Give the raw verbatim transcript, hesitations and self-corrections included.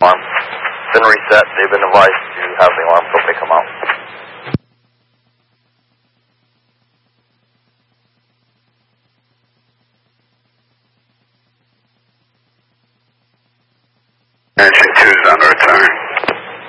alarm. Been reset. They've been advised to have the alarm company come out.